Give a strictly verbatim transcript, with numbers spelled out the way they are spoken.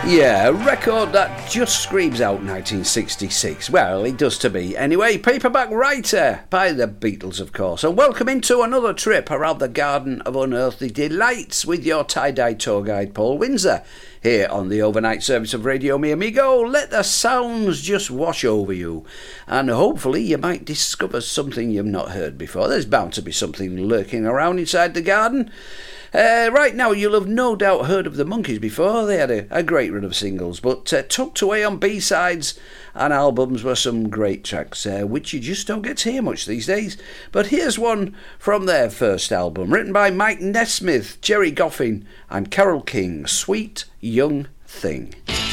Yeah, a record that just screams out nineteen sixty-six. Well, it does to me. Anyway, Paperback Writer by the Beatles, of course. And welcome into another trip around the Garden of Unearthly Delights with your tie-dye tour guide, Paul Windsor, here on the overnight service of Radio Mi Amigo. Let the sounds just wash over you, and hopefully you might discover something you've not heard before. There's bound to be something lurking around inside the garden. Uh, right now, you'll have no doubt heard of the Monkees before. They had a, a great run of singles, but uh, tucked away on B-sides and albums were some great tracks, uh, which you just don't get to hear much these days. But here's one from their first album, written by Mike Nesmith, Jerry Goffin and Carole King, Sweet Young Thing.